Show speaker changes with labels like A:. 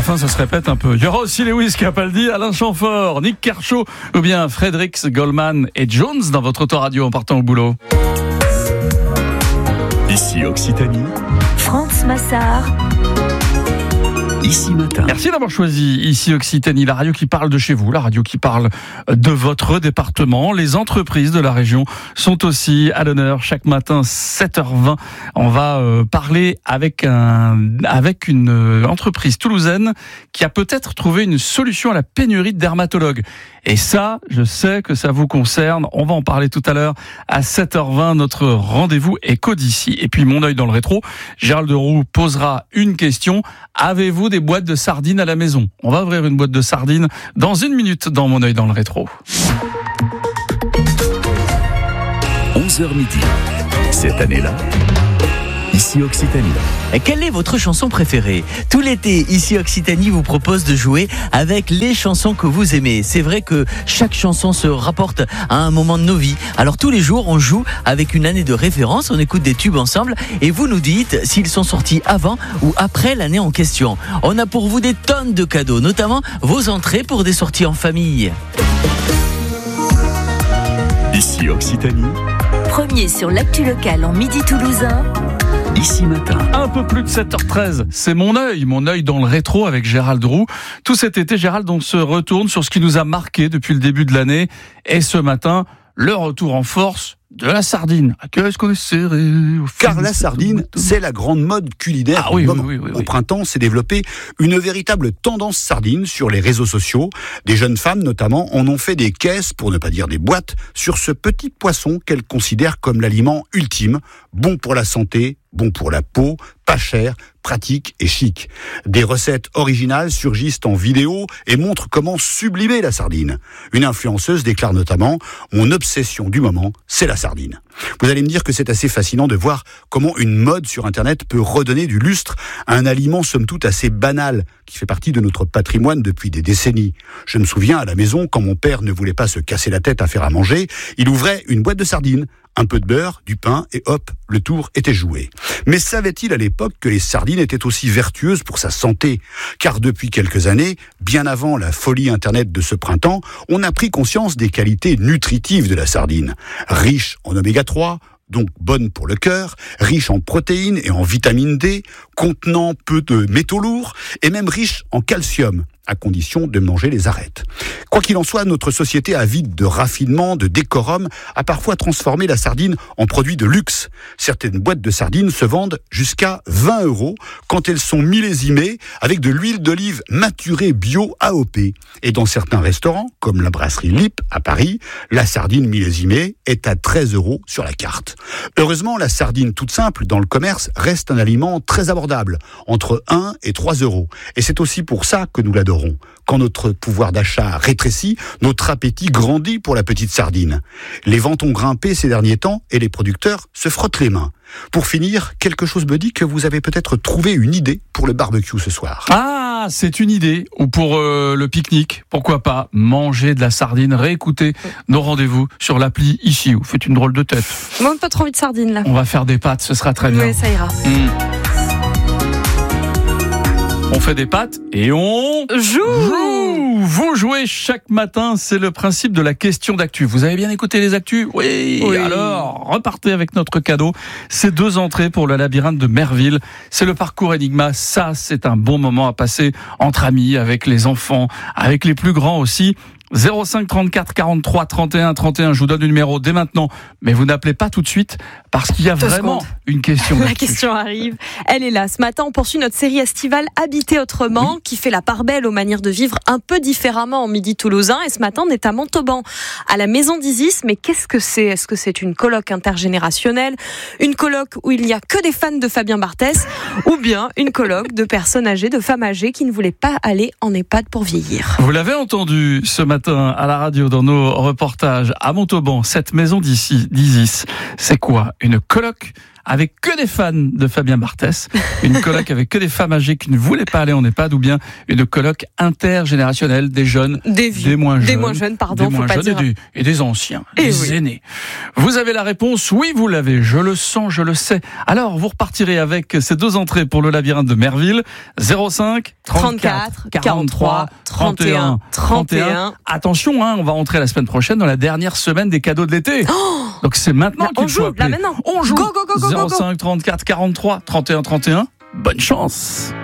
A: fin, ça se répète un peu. Il y aura aussi Lewis Capaldi, Alain Chamfort, Nick Kershaw ou bien Fredericks, Goldman et Jones dans votre autoradio en partant au boulot.
B: Ici Occitanie,
C: France Massard.
B: Ici Matin.
A: Merci d'avoir choisi Ici Occitanie, la radio qui parle de chez vous, la radio qui parle de votre département. Les entreprises de la région sont aussi à l'honneur chaque matin 7h20. On va parler avec une entreprise toulousaine qui a peut-être trouvé une solution à la pénurie de dermatologues. Et ça, je sais que ça vous concerne. On va en parler tout à l'heure à 7h20. Notre rendez-vous est qu'Audici. Et puis, mon œil dans le rétro, Gérald Roux posera une question. Avez-vous des boîtes de sardines à la maison? On va ouvrir une boîte de sardines dans une minute dans mon œil dans le rétro.
B: 11h midi. Cette année-là, Ici Occitanie.
D: Quelle est votre chanson préférée? Tout l'été, Ici Occitanie vous propose de jouer avec les chansons que vous aimez. C'est vrai que chaque chanson se rapporte à un moment de nos vies. Alors tous les jours, on joue avec une année de référence, on écoute des tubes ensemble et vous nous dites s'ils sont sortis avant ou après l'année en question. On a pour vous des tonnes de cadeaux, notamment vos entrées pour des sorties en famille.
B: Ici Occitanie,
C: Premier sur l'actu locale en midi toulousain.
B: Ici Matin.
A: Un peu plus de 7h13, c'est mon œil dans le rétro avec Gérald Roux. Tout cet été, Gérald, on se retourne sur ce qui nous a marqué depuis le début de l'année. Et ce matin, le retour en force de la sardine. Qu'est-ce qu'on est serré au
E: Car la sardine, c'est la grande mode culinaire du moment.
A: Oui.
E: Au printemps, s'est développée une véritable tendance sardine sur les réseaux sociaux. Des jeunes femmes, notamment, en ont fait des caisses, pour ne pas dire des boîtes, sur ce petit poisson qu'elles considèrent comme l'aliment ultime, bon pour la santé, bon pour la peau, pas cher, pratique et chic. Des recettes originales surgissent en vidéo et montrent comment sublimer la sardine. Une influenceuse déclare notamment « Mon obsession du moment, c'est la sardine ». Vous allez me dire que c'est assez fascinant de voir comment une mode sur Internet peut redonner du lustre à un aliment somme toute assez banal qui fait partie de notre patrimoine depuis des décennies. Je me souviens à la maison, quand mon père ne voulait pas se casser la tête à faire à manger, il ouvrait une boîte de sardines, un peu de beurre, du pain et hop, le tour était joué. Mais savait-il à l'époque que les sardines étaient aussi vertueuses pour sa santé? Car depuis quelques années, bien avant la folie Internet de ce printemps, on a pris conscience des qualités nutritives de la sardine. Riche en oméga 3, donc bonne pour le cœur, riche en protéines et en vitamine D, contenant peu de métaux lourds et même riche en calcium, à condition de manger les arêtes. Quoi qu'il en soit, notre société avide de raffinement, de décorum, a parfois transformé la sardine en produit de luxe. Certaines boîtes de sardines se vendent jusqu'à 20 € quand elles sont millésimées avec de l'huile d'olive maturée bio AOP. Et dans certains restaurants, comme la brasserie Lip à Paris, la sardine millésimée est à 13 € sur la carte. Heureusement, la sardine toute simple dans le commerce reste un aliment très abordable, entre 1 et 3 €. Et c'est aussi pour ça que nous l'adorons. Quand notre pouvoir d'achat rétrécit, notre appétit grandit pour la petite sardine. Les ventes ont grimpé ces derniers temps et les producteurs se frottent les mains. Pour finir, quelque chose me dit que vous avez peut-être trouvé une idée pour le barbecue ce soir.
A: Ah, c'est une idée. Ou pour le pique-nique, pourquoi pas manger de la sardine, réécouter nos rendez-vous sur l'appli Ici. Vous faites une drôle de tête.
F: Moi, pas trop envie de sardines là.
A: On va faire des pâtes, ce sera très bien.
F: Oui, ça ira.
A: On fait des pâtes et on joue. Vous jouez chaque matin, c'est le principe de la question d'actu. Vous avez bien écouté les actus? Oui. Alors, repartez avec notre cadeau. C'est 2 entrées pour le labyrinthe de Merville. C'est le parcours Enigma. Ça, c'est un bon moment à passer entre amis, avec les enfants, avec les plus grands aussi. 05 34 43 31 31, je vous donne le numéro dès maintenant, mais vous n'appelez pas tout de suite parce qu'il y a vraiment une question.
F: La question arrive, elle est là. Ce matin, on poursuit notre série estivale Habiter autrement, qui fait la part belle aux manières de vivre un peu différemment en midi toulousain. Et ce matin, on est à Montauban, à la maison d'Isis. Mais qu'est-ce que c'est? Est-ce que c'est une coloc intergénérationnelle, une coloc où il n'y a que des fans de Fabien Barthès, ou bien une coloc de personnes âgées, de femmes âgées qui ne voulaient pas aller en EHPAD pour vieillir?
A: Vous l'avez entendu ce matin à la radio dans nos reportages à Montauban, cette maison d'Isis, c'est quoi? une coloc avec que des fans de Fabien Barthès, une coloc avec que des femmes âgées qui ne voulaient pas aller en EHPAD, ou bien une coloc intergénérationnelle, des jeunes,
F: des vieux,
A: des moins jeunes,
F: des moins jeunes, pardon,
A: des moins
F: faut pas
A: jeunes
F: dire.
A: et des anciens,
F: Et
A: des
F: oui.
A: aînés. Vous avez la réponse, oui vous l'avez, je le sens, je le sais. Alors vous repartirez avec ces 2 entrées pour le labyrinthe de Merville, 05 34 43 31 31. Attention, on va rentrer la semaine prochaine dans la dernière semaine des cadeaux de l'été. Donc c'est maintenant qu'il
F: On
A: faut
F: joue,
A: appeler.
F: là maintenant.
A: On joue.
F: Go, go, go, go, go, go.
A: 05 34 43 31 31. Bonne chance.